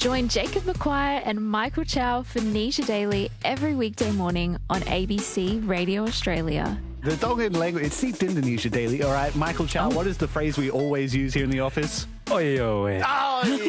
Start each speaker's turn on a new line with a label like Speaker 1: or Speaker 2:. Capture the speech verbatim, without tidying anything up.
Speaker 1: Join Jacob McQuire and Michael Chow for Nisha Daily every weekday morning on A B C Radio Australia.
Speaker 2: The Tongan language, it's seeped into Nisha Daily. All right, Michael Chow, oh. What is the phrase we always use here in the office?
Speaker 3: Oi, oi.
Speaker 2: Oh,